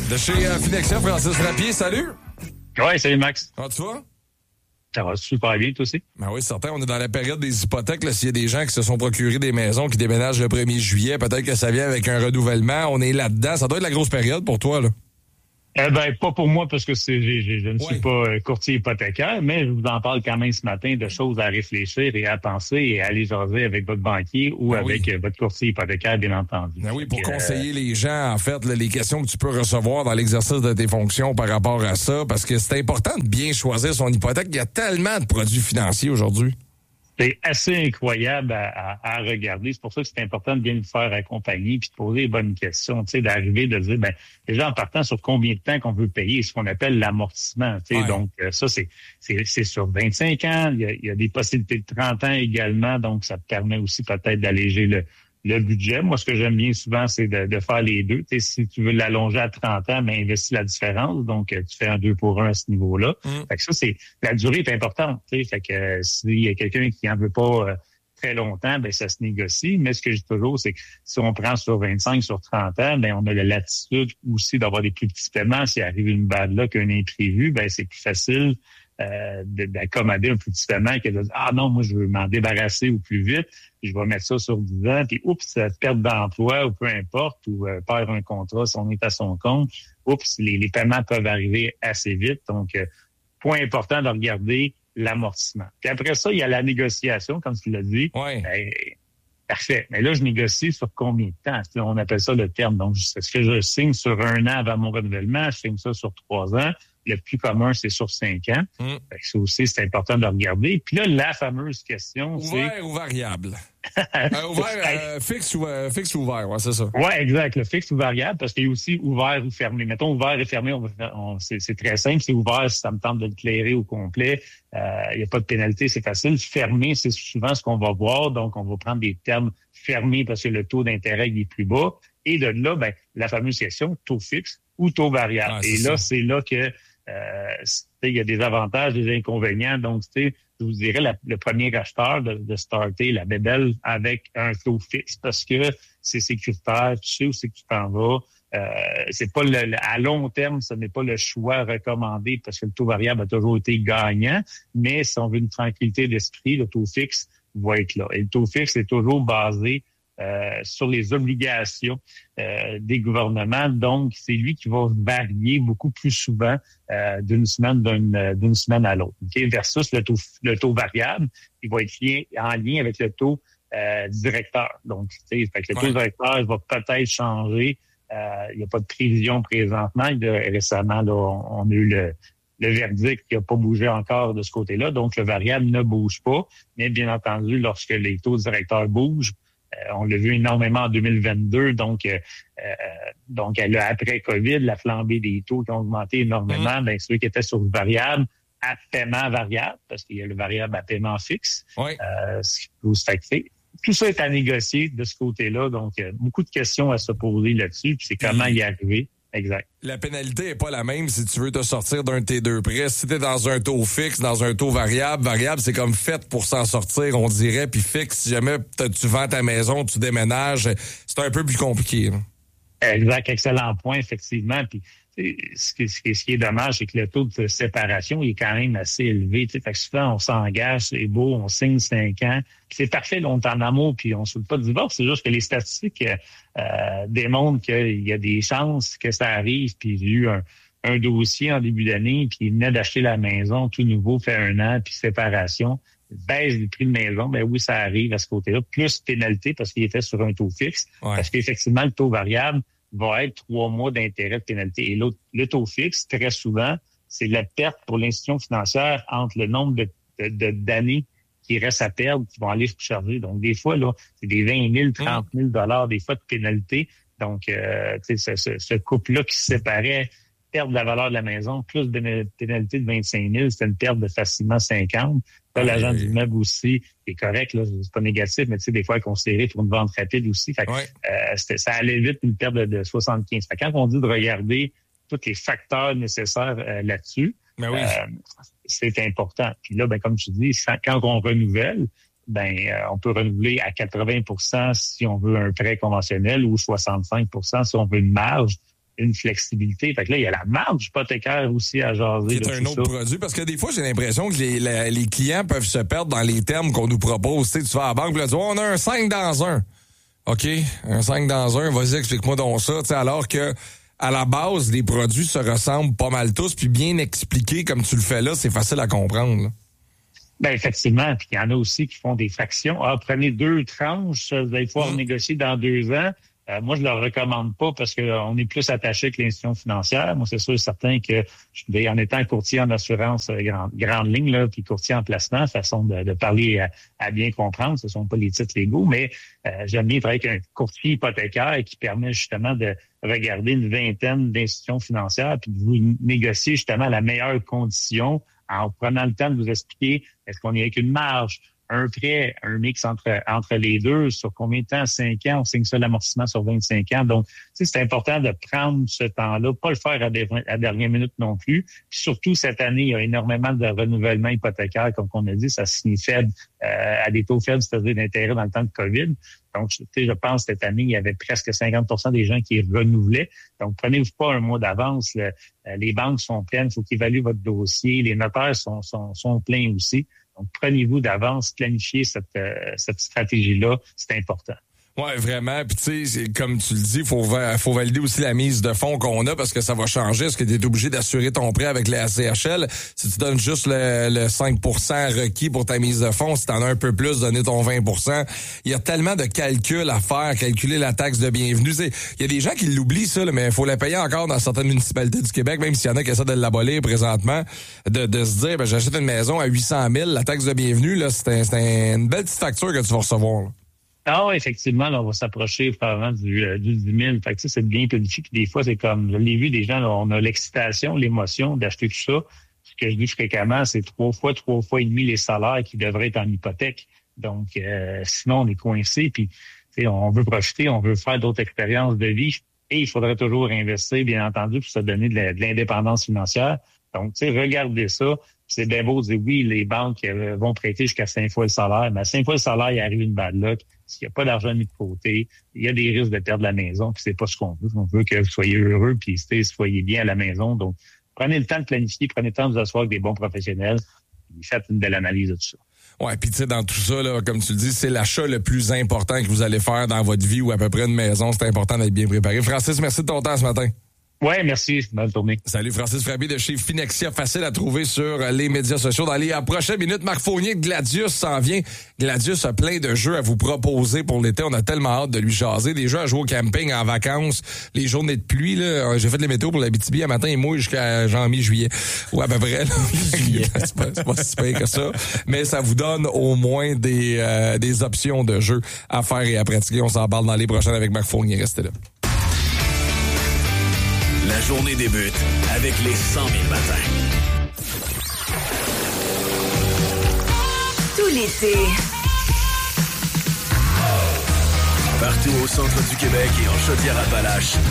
De chez Finexia, Francis Frappier, salut! Oui, salut Max. Comment tu vas? Ça va super bien, toi aussi? Ben oui, certain. On est dans la période des hypothèques. Là, s'il y a des gens qui se sont procurés des maisons qui déménagent le 1er juillet, peut-être que ça vient avec un renouvellement. On est là-dedans. Ça doit être la grosse période pour toi, là. Pas pour moi parce que je ne suis pas courtier hypothécaire, mais je vous en parle quand même ce matin de choses à réfléchir et à penser et à aller jaser avec votre banquier ou avec votre courtier hypothécaire, bien entendu. Ben oui, pour conseiller les gens, en fait, là, les questions que tu peux recevoir dans l'exercice de tes fonctions par rapport à ça, parce que c'est important de bien choisir son hypothèque. Il y a tellement de produits financiers aujourd'hui. C'est assez incroyable à regarder. C'est pour ça que c'est important de bien nous faire accompagner puis de poser les bonnes questions, tu sais, d'arriver, de dire, déjà en partant sur combien de temps qu'on veut payer, ce qu'on appelle l'amortissement, tu sais. Ouais. Donc, ça, c'est sur 25 ans. Il y a des possibilités de 30 ans également. Donc, ça permet aussi peut-être d'alléger le budget. Moi, ce que j'aime bien souvent, c'est de faire les deux. Tu sais, si tu veux l'allonger à 30 ans, investis la différence. Donc, tu fais un 2 pour 1 à ce niveau-là. Fait que ça, la durée est importante. Tu sais, fait que s'il y a quelqu'un qui en veut pas très longtemps, ça se négocie. Mais ce que je dis toujours, c'est que si on prend sur 25, sur 30 ans, on a la latitude aussi d'avoir des plus petits paiements. S'il arrive une bad luck, un imprévu, c'est plus facile d'accommoder un petit paiement que de dire, ah non, moi, je veux m'en débarrasser au plus vite, puis je vais mettre ça sur 10 ans, puis oups, perte d'emploi ou peu importe, ou perdre un contrat si on est à son compte, oups, les paiements peuvent arriver assez vite. Donc, point important de regarder l'amortissement. Puis après ça, il y a la négociation, comme tu l'as dit. Ouais. Parfait. Mais là, je négocie sur combien de temps? On appelle ça le terme. Donc, est-ce que je signe sur 1 an avant mon renouvellement? Je signe ça sur 3 ans. Le plus commun, c'est sur 5 ans. Fait que ça aussi, c'est important de regarder. Puis là, la fameuse question, c'est... Ouvert ou variable? Fixe ou ouvert, ouais, c'est ça. Oui, exact. Le fixe ou variable, parce qu'il y a aussi ouvert ou fermé. Mettons, ouvert et fermé, c'est très simple. C'est ouvert si ça me tente de l'éclairer au complet. Il n'y a pas de pénalité, c'est facile. Fermé, c'est souvent ce qu'on va voir. Donc, on va prendre des termes fermés parce que le taux d'intérêt est plus bas. Et de là, la fameuse question, taux fixe ou taux variable. Et là, c'est là que il y a des avantages, des inconvénients. Donc, je vous dirais, le premier acheteur de starter la bébelle avec un taux fixe parce que c'est sécuritaire, tu sais où c'est que tu t'en vas. C'est pas à long terme, ce n'est pas le choix recommandé parce que le taux variable a toujours été gagnant. Mais si on veut une tranquillité d'esprit, le taux fixe va être là. Et le taux fixe est toujours basé sur les obligations des gouvernements. Donc, c'est lui qui va varier beaucoup plus souvent d'une semaine à l'autre. Okay? Versus le taux variable, il va être en lien avec le taux directeur. Donc, fait que le taux directeur va peut-être changer. Il n'y a pas de prévision présentement. Récemment, là, on a eu le verdict qui n'a pas bougé encore de ce côté-là. Donc, le variable ne bouge pas. Mais bien entendu, lorsque les taux directeurs bougent, on l'a vu énormément en 2022, donc après COVID, la flambée des taux qui ont augmenté énormément, ceux qui étaient sur le variable à paiement variable, parce qu'il y a le variable à paiement fixe, ce qui peut se facturer. Tout ça est à négocier de ce côté-là, donc beaucoup de questions à se poser là-dessus, puis c'est comment y arriver. Exact. La pénalité est pas la même si tu veux te sortir d'un de tes deux prêts. Si t'es dans un taux fixe, dans un taux variable, c'est comme fait pour s'en sortir, on dirait, puis fixe, si jamais tu vends ta maison, tu déménages, c'est un peu plus compliqué. Là. Exact, excellent point, effectivement. Puis ce qui est dommage, c'est que le taux de séparation il est quand même assez élevé. Fait que souvent, on s'engage, c'est beau, on signe 5 ans. Puis c'est parfait, là, on est en amour, puis on ne souhaite pas de divorce. C'est juste que les statistiques démontrent qu'il y a des chances que ça arrive. Puis j'ai eu un dossier en début d'année, puis il venait d'acheter la maison, tout nouveau, fait 1 an, puis séparation. Baisse du prix de maison, oui, ça arrive à ce côté-là. Plus pénalité parce qu'il était sur un taux fixe. Parce qu'effectivement, le taux variable va être 3 mois d'intérêt de pénalité. Et le taux fixe, très souvent, c'est la perte pour l'institution financière entre le nombre d'années qui restent à perdre, qui vont aller se charger. Donc, des fois, là, c'est des 20 000, 30 000 $ des fois de pénalité. Donc, ce couple-là qui se séparait, perdre la valeur de la maison, plus de pénalité de 25 000, c'était une perte de facilement 50. Là, l'agent du meuble aussi est correct, là, c'est pas négatif, mais tu sais, des fois, considéré pour une vente rapide aussi. Fait que, ça allait vite une perte de 75. Fait que quand on dit de regarder tous les facteurs nécessaires là-dessus, c'est important. Puis là, comme tu dis, quand on renouvelle, on peut renouveler à 80% si on veut un prêt conventionnel ou 65% si on veut une marge. une flexibilité. Fait que là, il y a la marge hypothécaire aussi à jaser. C'est un autre produit, parce que des fois, j'ai l'impression que les clients peuvent se perdre dans les termes qu'on nous propose. Tu sais, tu vas à la banque, puis là, tu dis, on a un 5 dans 1. OK, un 5 dans 1, vas-y, explique-moi donc ça. Tu sais, alors que à la base, les produits se ressemblent pas mal tous, puis bien expliqués comme tu le fais là, c'est facile à comprendre, là. Ben effectivement, puis il y en a aussi qui font des fractions. Ah, prenez 2 tranches, vous allez pouvoir négocier dans 2 ans. Moi, je le recommande pas parce qu'on est plus attaché que l'institution financière. Moi, c'est sûr et certain que en étant courtier en assurance grande ligne, là, puis courtier en placement, façon de parler à bien comprendre, ce sont pas les titres légaux, mais j'aime bien travailler avec un courtier hypothécaire qui permet justement de regarder une vingtaine d'institutions financières puis de vous négocier justement la meilleure condition en prenant le temps de vous expliquer est-ce qu'on est avec une marge, un prêt, un mix entre les deux, sur combien de temps? 5 ans, on signe ça l'amortissement sur 25 ans. Donc, tu sais, c'est important de prendre ce temps-là, pas le faire à dernière minute non plus. Puis surtout, cette année, il y a énormément de renouvellement hypothécaire, comme on a dit, ça signe faible, à des taux faibles, c'est-à-dire d'intérêt dans le temps de COVID. Donc, tu sais, je pense cette année, il y avait presque 50% des gens qui renouvelaient. Donc, prenez-vous pas un mois d'avance. Les banques sont pleines, il faut qu'ils évaluent votre dossier. Les notaires sont pleins aussi. Donc, prenez-vous d'avance, planifiez cette stratégie-là, c'est important. Ouais, vraiment. Puis tu sais, comme tu le dis, faut valider aussi la mise de fonds qu'on a parce que ça va changer. Est-ce que tu es obligé d'assurer ton prêt avec la CHL? Si tu donnes juste le 5% requis pour ta mise de fonds, si tu en as un peu plus, donner ton 20%. Il y a tellement de calculs à faire, calculer la taxe de bienvenue. Il y a des gens qui l'oublient, ça, là, mais il faut la payer encore dans certaines municipalités du Québec, même s'il y en a qui essaient de l'abolir présentement, de se dire, j'achète une maison à 800 000, la taxe de bienvenue, là, c'est une belle petite facture que tu vas recevoir, là. Ah oui, effectivement, là, on va s'approcher probablement du 10 000. Fait que ça, c'est bien planifié. Puis des fois, c'est comme, je l'ai vu, des gens, là, on a l'excitation, l'émotion d'acheter tout ça. Ce que je dis fréquemment, c'est 3 fois et demi les salaires qui devraient être en hypothèque. Donc, sinon, on est coincé. Puis, on veut profiter, on veut faire d'autres expériences de vie. Et il faudrait toujours investir, bien entendu, pour se donner de l'indépendance financière. Donc, tu sais, regardez ça. C'est bien beau de dire, oui, les banques vont prêter jusqu'à 5 fois le salaire, mais à 5 fois le salaire, il arrive une bad luck. S'il n'y a pas d'argent mis de côté, il y a des risques de perdre la maison, puis c'est pas ce qu'on veut. On veut que vous soyez heureux, puis soyez bien à la maison. Donc, prenez le temps de planifier, prenez le temps de vous asseoir avec des bons professionnels, puis faites une belle analyse de tout ça. Ouais, puis tu sais, dans tout ça, là, comme tu le dis, c'est l'achat le plus important que vous allez faire dans votre vie ou à peu près une maison. C'est important d'être bien préparé. Francis, merci de ton temps ce matin. Ouais, merci. Bonne journée. Salut, Francis Frabé de chez Finexia. Facile à trouver sur les médias sociaux. Dans les prochaines minutes, Marc Fournier de Gladius s'en vient. Gladius a plein de jeux à vous proposer pour l'été. On a tellement hâte de lui jaser. Des jeux à jouer au camping, en vacances, les journées de pluie. Là, j'ai fait les météos pour l'Abitibi. Un matin, il mouille jusqu'à janvier-juillet. Ouais, à peu près. C'est pas si pire que ça. Mais ça vous donne au moins des options de jeux à faire et à pratiquer. On s'en parle dans les prochaines avec Marc Fournier. Restez là. La journée débute avec les 100 000 matins. Tout l'été. Partout au centre du Québec et en Chaudière-Appalaches.